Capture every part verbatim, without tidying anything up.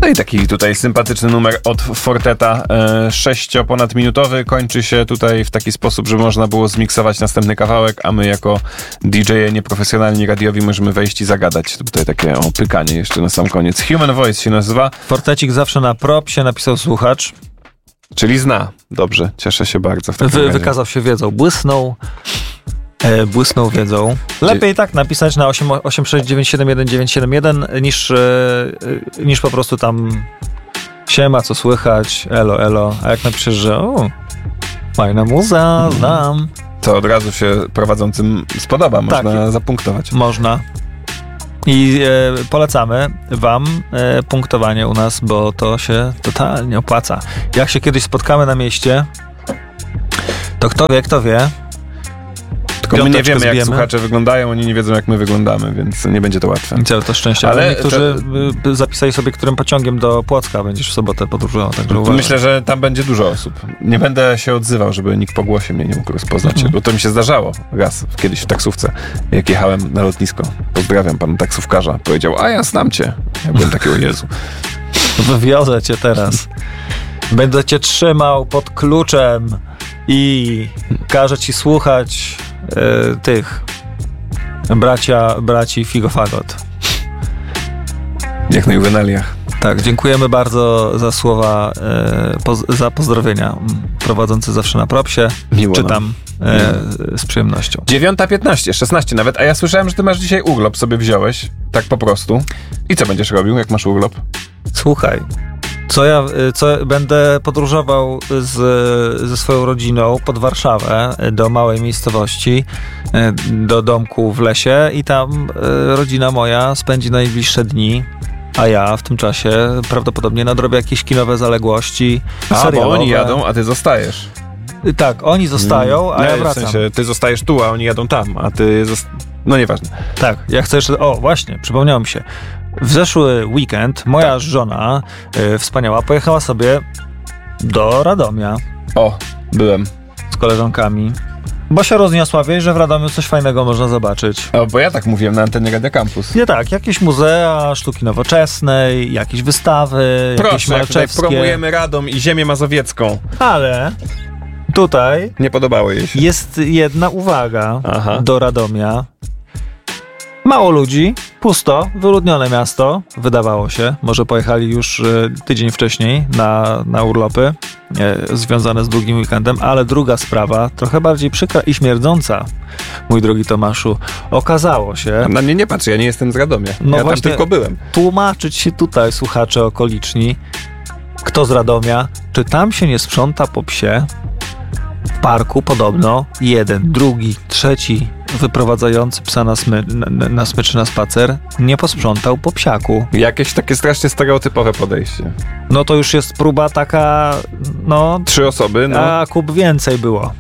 No i taki tutaj sympatyczny numer od Forteta, e, sześcio ponadminutowy, kończy się tutaj w taki sposób, że można było zmiksować następny kawałek, a my jako D J-e nieprofesjonalni radiowi możemy wejść i zagadać. Tutaj takie o, pykanie jeszcze na sam koniec. Human Voice się nazywa. Fortecik zawsze na propsie, napisał słuchacz. Czyli zna. Dobrze, cieszę się bardzo. W takim Wy, razie. Wykazał się wiedzą, błysnął. E, błysnął wiedzą. Lepiej tak napisać na osiem osiem sześć dziewięć siedem jeden dziewięć siedem jeden niż, e, niż po prostu tam siema, co słychać, elo, elo. A jak napiszesz, że o, fajna muza, znam. To od razu się prowadzącym spodoba, można Tak. zapunktować. Można. I e, polecamy wam e, punktowanie u nas, bo to się totalnie opłaca. Jak się kiedyś spotkamy na mieście, to kto wie, kto wie. Tylko my nie Piąteczkę wiemy, jak zbijemy. słuchacze wyglądają, oni nie wiedzą, jak my wyglądamy, więc nie będzie to łatwe. I całe to szczęście. Ale Ale niektórzy to- y, zapisali sobie, którym pociągiem do Płocka będziesz w sobotę podróżował, także uważaj. Myślę, że tam będzie dużo osób. Nie będę się odzywał, żeby nikt po głosie mnie nie mógł rozpoznać, Mhm. bo to mi się zdarzało raz, kiedyś w taksówce, jak jechałem na lotnisko. Pozdrawiam pana taksówkarza. Powiedział, a ja znam cię. Ja byłem taki, o Jezu. Wywiozę cię teraz. Będę cię trzymał pod kluczem i każę ci słuchać y, tych bracia, braci Figofagot. Jak na juwenaliach. Tak, dziękujemy bardzo za słowa, e, poz, za pozdrowienia. Mm, Prowadzący zawsze na propsie. Miło Czytam e, z przyjemnością. dziewiąta piętnaście, szesnaście nawet, a ja słyszałem, że ty masz dzisiaj urlop, sobie wziąłeś. Tak po prostu. I co będziesz robił, jak masz urlop? Słuchaj, co ja co będę podróżował z, ze swoją rodziną pod Warszawę do małej miejscowości, e, do domku w lesie i tam e, rodzina moja spędzi najbliższe dni. A ja w tym czasie prawdopodobnie nadrobię jakieś kinowe zaległości. A, bo serialowe. oni jadą, a ty zostajesz. Tak, oni zostają, a Nie, ja w wracam. sensie, ty zostajesz tu, a oni jadą tam, a ty... Zost... No nieważne. Tak, ja chcę jeszcze... O, właśnie, przypomniało mi się. W zeszły weekend moja żona, y, wspaniała, pojechała sobie do Radomia O, byłem. z koleżankami, bo się rozniosła wieść, że w Radomiu coś fajnego można zobaczyć. O, bo ja tak mówiłem na antenie Radia Campus. Nie tak, jakieś muzea, sztuki nowoczesnej, jakieś wystawy, jakieś Proszę, jak tutaj malczewskie. promujemy Radom i ziemię mazowiecką. Ale tutaj Nie podobało jej się. jest jedna uwaga Aha. do Radomia. Mało ludzi, pusto, wyludnione miasto, wydawało się. Może pojechali już e, tydzień wcześniej na, na urlopy e, związane z długim weekendem, ale druga sprawa, trochę bardziej przykra i śmierdząca, mój drogi Tomaszu, okazało się, Na mnie nie patrz, ja nie jestem z Radomia. No ja właśnie- tam tylko byłem. tłumaczyć się tutaj, słuchacze okoliczni, kto z Radomia, czy tam się nie sprząta po psie? W parku podobno jeden, drugi, trzeci wyprowadzający psa na, smy, na, na smyczy na spacer nie posprzątał po psiaku. Jakieś takie strasznie stereotypowe podejście. No to już jest próba taka, no, Trzy osoby, no. a kup więcej było.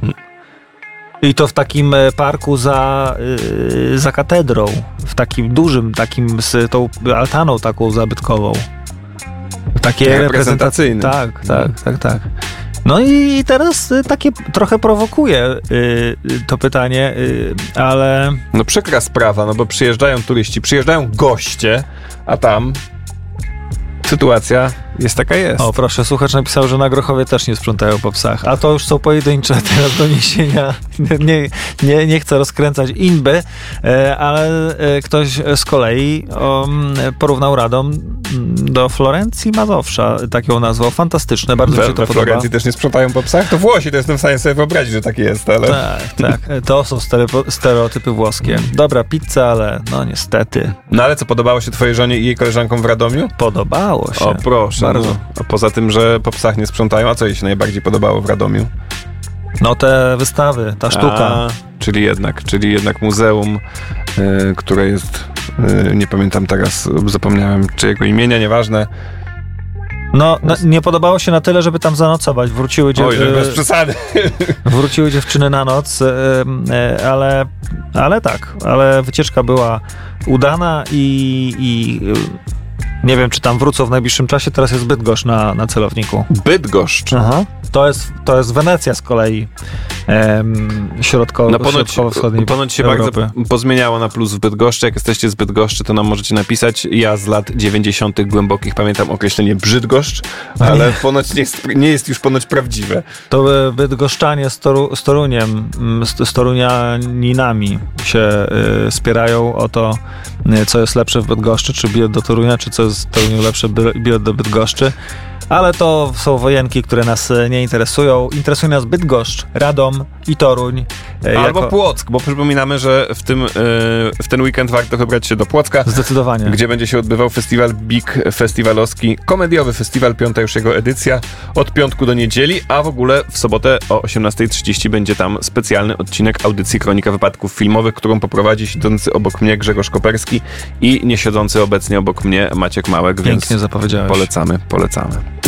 I to w takim e, parku za, yy, za katedrą, w takim dużym, takim z tą altaną taką zabytkową. Takie Reprezentacyjny. Tak, tak, tak, tak. No i teraz y, takie trochę prowokuje y, y, to pytanie, y, ale No przykra sprawa, no bo przyjeżdżają turyści, przyjeżdżają goście, a tam sytuacja jest taka jest. o proszę, słuchacz napisał, że na Grochowie też nie sprzątają po psach, a to już są pojedyncze teraz doniesienia. Nie, nie, nie chcę rozkręcać inby, e, ale e, ktoś z kolei o, porównał Radom do Florencji Mazowsza, tak ją nazwał. Fantastyczne, bardzo mi We, się to we podoba. Florencji też nie sprzątają po psach? To Włosi, to jestem w stanie sobie wyobrazić, że tak jest, ale... Tak, tak. To są stereo- stereotypy włoskie. Dobra pizza, ale no niestety No ale co, podobało się twojej żonie i jej koleżankom w Radomiu? podobało się. O proszę, Bardzo. no. A poza tym, że po psach nie sprzątają, a co jej się najbardziej podobało w Radomiu? No te wystawy, ta sztuka. A, czyli jednak, czyli jednak muzeum, y, które jest, y, nie pamiętam teraz, zapomniałem czyjego imienia, nieważne. No, no nie podobało się na tyle, żeby tam zanocować. Wróciły, dziew- Oj, no bez przesady. wróciły dziewczyny na noc, e, e, ale, ale tak, ale wycieczka była udana i, i e, nie wiem, czy tam wrócą w najbliższym czasie. Teraz jest Bydgoszcz na, na celowniku. Bydgoszcz. Aha. To jest, to jest Wenecja z kolei. em, środkowo, no ponoć, środkowo-wschodniej ponoć się Europy. bardzo pozmieniało na plus w Bydgoszczy. Jak jesteście z Bydgoszczy, to nam możecie napisać. Ja z lat dziewięćdziesiątych głębokich pamiętam określenie Brzydgoszcz, ale nie. ponoć nie jest, nie jest już ponoć prawdziwe. To bydgoszczanie z, Toru, z Toruniem, z, z Torunianinami się y, spierają o to, y, co jest lepsze w Bydgoszczy, czy bilet do Torunia, czy co jest w Toruniu lepsze, bilet do Bydgoszczy. Ale to są wojenki, które nas nie interesują. Interesuje nas Bydgoszcz, Radom i Toruń. Albo jako... Płock, bo przypominamy, że w, tym, w ten weekend warto wybrać się do Płocka. Zdecydowanie. Gdzie będzie się odbywał festiwal Big Festiwalowski, komediowy festiwal, piąta już jego edycja, od piątku do niedzieli, a w ogóle w sobotę o osiemnasta trzydzieści będzie tam specjalny odcinek audycji Kronika Wypadków Filmowych, którą poprowadzi siedzący obok mnie Grzegorz Koperski i nie siedzący obecnie obok mnie Maciek Małek. Pięknie zapowiedziałeś. Polecamy, polecamy.